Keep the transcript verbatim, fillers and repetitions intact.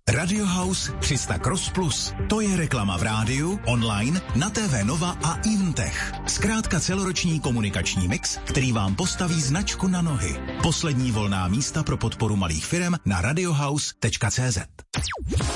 Radio House tři sta Cross Plus. To je reklama v rádiu, online, na T V Nova a Intech. Zkrátka celoroční komunikační mix, který vám postaví značku na nohy. Poslední volná místa pro podporu malých firem na radiohouse tečka cé zet.